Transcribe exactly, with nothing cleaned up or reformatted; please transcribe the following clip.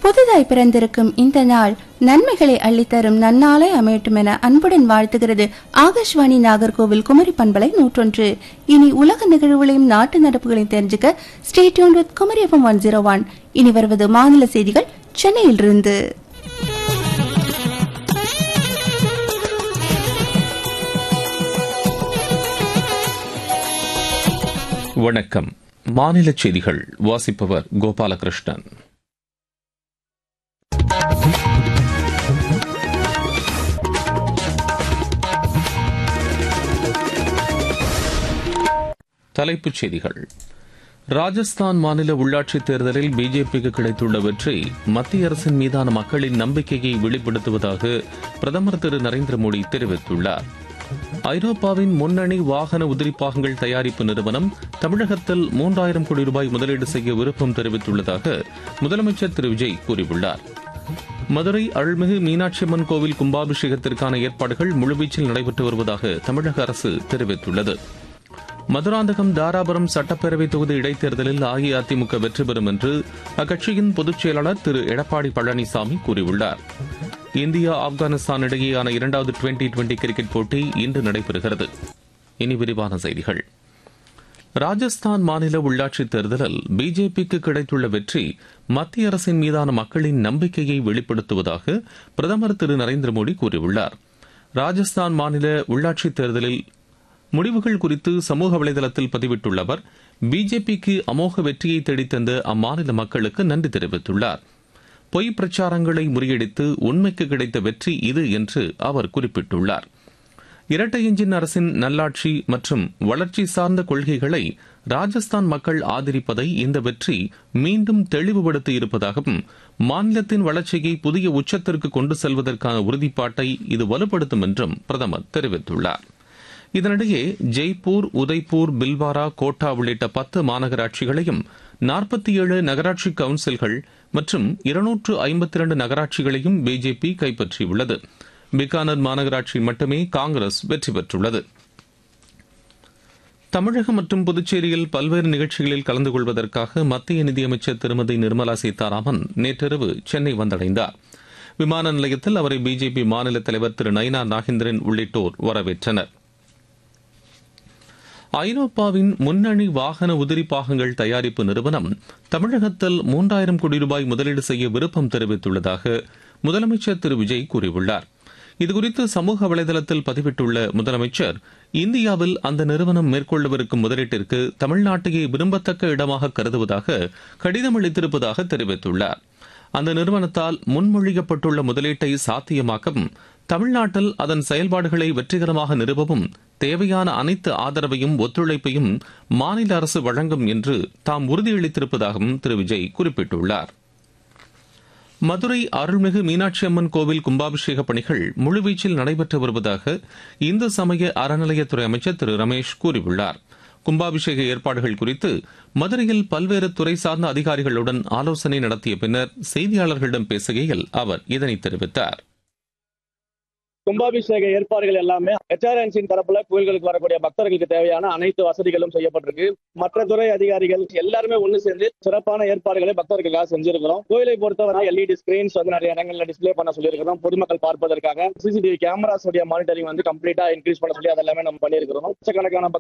புதிதாய் பிறந்திருக்கும் இந்த நாள் நன்மைகளை அள்ளித்தரும் நன்னாளை அமையட்டும் என அன்புடன் வாழ்த்துகிறது ஆகாஷ்வாணி நாகர்கோவில் குமரி பண்பலை நூற்றொன்று. இனி உலக நிகழ்வுகளையும் நாட்டு நடப்புகளையும் தெரிஞ்சுக்க stay tuned with Kumari FM one zero one. இனி வருவது மாநில செய்திகள் சென்னையிலிருந்து. வணக்கம். மாநில செய்திகள் வாசிப்பவர் கோபாலகிருஷ்ணன். தலைப்புச் செய்திகள். ராஜஸ்தான் மாநில உள்ளாட்சித் தேர்தலில் பிஜேபிக்கு கிடைத்துள்ள வெற்றி மத்திய அரசின் மீதான மக்களின் நம்பிக்கையை வெளிப்படுத்துவதாக பிரதமர் திரு நரேந்திர மோடி தெரிவித்துள்ளார். ஐரோப்பாவின் முன்னணி வாகன உதிரிப்பாகங்கள் தயாரிப்பு நிறுவனம் தமிழகத்தில் மூன்றாயிரம் கோடி ரூபாய் முதலீடு செய்ய விருப்பம் தெரிவித்துள்ளதாக முதலமைச்சர் திரு விஜய் கூறியுள்ளார். மதுரை அருள்மிகு மீனாட்சியம்மன் கோவில் கும்பாபிஷேகத்திற்கான ஏற்பாடுகள் முழுவீச்சில் நடைபெற்று வருவதாக தமிழக அரசு தெரிவித்துள்ளது. மதுராந்தகம் தாராபுரம் சட்டப்பேரவை தொகுதி இடைத்தேர்தலில் அஇஅதிமுக வெற்றி பெறும் என்று அக்கட்சியின் பொதுச் செயலாளர் திரு எடப்பாடி பழனிசாமி கூறியுள்ளார். இந்தியா ஆப்கானிஸ்தான் இடையேயான இரண்டாவது டுவெண்டி டுவெண்டி கிரிக்கெட் போட்டி இன்று நடைபெறுகிறது. இனி விரிவான செய்திகள். ராஜஸ்தான் மாநில உள்ளாட்சித் தேர்தலில் பிஜேபிக்கு கிடைத்துள்ள வெற்றி மத்திய அரசின் மீதான மக்களின் நம்பிக்கையை வெளிப்படுத்துவதாக பிரதமர் திரு நரேந்திர மோடி கூறியுள்ளார். ராஜஸ்தான் மாநில உள்ளாட்சித் தேர்தலில் முடிவுகள் குறித்து சமூக வலைதளத்தில் பதிவிட்டுள்ள அவர் பிஜேபிக்கு அமோக வெற்றியை தேடித்தந்த அம்மாநில மக்களுக்கு நன்றி தெரிவித்துள்ளார். பொய் பிரச்சாரங்களை முறியடித்து உண்மைக்கு கிடைத்த வெற்றி இது என்று அவர் குறிப்பிட்டுள்ளார். இரட்டை எஞ்சின் அரசின் நல்லாட்சி மற்றும் வளர்ச்சி சார்ந்த கொள்கைகளை ராஜஸ்தான் மக்கள் ஆதரிப்பதை இந்த வெற்றி மீண்டும் தெளிவுபடுத்தி இருப்பதாகவும் மாநிலத்தின் வளர்ச்சியை புதிய உச்சத்திற்கு கொண்டு செல்வதற்கான உறுதிப்பாட்டை இது வலுப்படுத்தும் என்றும் பிரதமர் தெரிவித்துள்ளார். இதனிடையே ஜெய்ப்பூர், உதய்பூர், பில்வாரா, கோட்டா உள்ளிட்ட பத்து மாநகராட்சிகளையும் நாற்பத்தி ஏழு நகராட்சி கவுன்சில்கள் மற்றும் இருநூற்று ஐம்பத்தி இரண்டு நகராட்சிகளையும் பிஜேபி கைப்பற்றியுள்ளது. பிகானர் மாநகராட்சியில் மட்டுமே காங்கிரஸ் வெற்றி பெற்றுள்ளது. தமிழகம் மற்றும் புதுச்சேரியில் பல்வேறு நிகழ்ச்சிகளில் கலந்து கொள்வதற்காக மத்திய நிதியமைச்சர் திருமதி நிர்மலா சீதாராமன் நேற்றிரவு சென்னை வந்தடைந்தார். விமான நிலையத்தில் அவரை பிஜேபி மாநில தலைவர் திரு நயினா நாகேந்திரன் உள்ளிட்டோர் வரவேற்றனர். ஐரோப்பாவின் முன்னணி வாகன உதிரிப்பாகங்கள் தயாரிப்பு நிறுவனம் தமிழகத்தில் மூன்றாயிரம் கோடி ரூபாய் முதலீடு செய்ய விருப்பம் தெரிவித்துள்ளதாக முதலமைச்சர் திரு விஜய் கூறியுள்ளார். இதுகுறித்து சமூக வலைதளத்தில் பதிவிட்டுள்ள முதலமைச்சர் இந்தியாவில் அந்த நிறுவனம் மேற்கொள்ளவிருக்கும் முதலீட்டிற்கு தமிழ்நாட்டையே விரும்பத்தக்க இடமாக கருதுவதாக கடிதம் அளித்திருப்பதாக தெரிவித்துள்ளார். அந்த நிறுவனத்தால் முன்மொழியப்பட்டுள்ள முதலீட்டை சாத்தியமாக்கவும் தமிழ்நாட்டில் அதன் செயல்பாடுகளை வெற்றிகரமாக நிறுவவும் தேவையான அனைத்து ஆதரவையும் ஒத்துழைப்பையும் மாநில அரசு வழங்கும் என்று தாம் உறுதியளித்திருப்பதாகவும் திரு விஜய் குறிப்பிட்டுள்ளார். மதுரை அருள்மிகு மீனாட்சியம்மன் கோவில் கும்பாபிஷேக பணிகள் முழுவீச்சில் நடைபெற்று வருவதாக இந்து சமய அறநிலையத்துறை அமைச்சர் திரு ரமேஷ் கூறியுள்ளார். கும்பாபிஷேக ஏற்பாடுகள் குறித்து மதுரையில் பல்வேறு துறை சார்ந்த அதிகாரிகளுடன் ஆலோசனை நடத்திய பின்னர் செய்தியாளர்களிடம் பேசுகையில் அவர் இதனை தெரிவித்தார். கும்பாபிஷேக ஏற்பாடுகள் எல்லாமே ஹெச்ஆர்என்சியின் தரப்புல கோயில்களுக்கு வரக்கூடிய பக்தர்களுக்கு தேவையான அனைத்து வசதிகளும் செய்யப்பட்டிருக்கு. மற்ற துறை அதிகாரிகள் எல்லாருமே ஒண்ணு சேர்ந்து சிறப்பான ஏற்பாடுகளை பக்தர்களுக்காக செஞ்சிருக்கிறோம். கோயிலை பொறுத்தவரை எல்இடி ஸ்கிரீன்ஸ் வந்து நிறைய இடங்கள்ல டிஸ்பிளே பண்ண சொல்லியிருக்கிறோம். பொதுமக்கள் பார்ப்பதற்காக சிசிடிவி கேமராஸ் உடைய மானிட்டரிங் வந்து கம்ப்ளீட்டா இன்க்ரீஸ் பண்ண சொல்லி அதெல்லாமே நம்ம பண்ணியிருக்கிறோம். லட்சக்கணக்கான